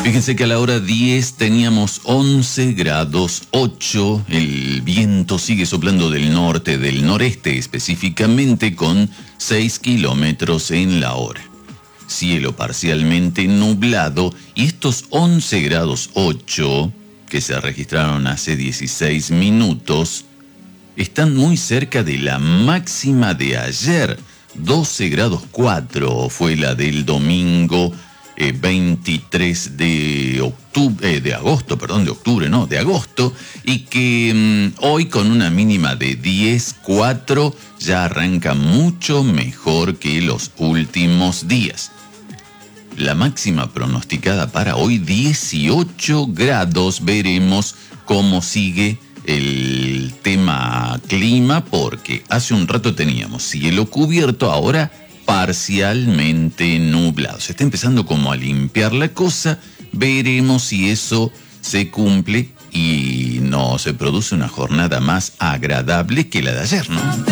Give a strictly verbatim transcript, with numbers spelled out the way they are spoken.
Fíjense que a la hora diez teníamos once grados ocho, el viento sigue soplando del norte, del noreste específicamente, con seis kilómetros en la hora. Cielo parcialmente nublado, y estos once grados ocho que se registraron hace dieciséis minutos están muy cerca de la máxima de ayer. doce grados cuatro fue la del domingo eh, veintitrés de octubre, eh, de agosto, perdón, de octubre, no, de agosto, y que mmm, hoy con una mínima de diez cuatro ya arranca mucho mejor que los últimos días. La máxima pronosticada para hoy, dieciocho grados. Veremos cómo sigue el tema clima, porque hace un rato teníamos cielo cubierto, ahora parcialmente nublado. Se está empezando como a limpiar la cosa. Veremos si eso se cumple y no se produce una jornada más agradable que la de ayer, ¿no?